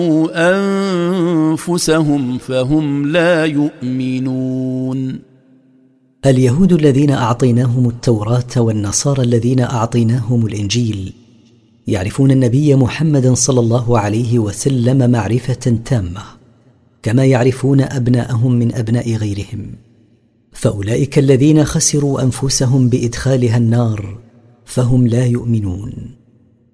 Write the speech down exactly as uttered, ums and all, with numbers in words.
أنفسهم فهم لا يؤمنون. اليهود الذين أعطيناهم التوراة والنصارى الذين أعطيناهم الإنجيل يعرفون النبي محمد صلى الله عليه وسلم معرفة تامة كما يعرفون أبناءهم من أبناء غيرهم، فأولئك الذين خسروا أنفسهم بإدخالها النار فهم لا يؤمنون.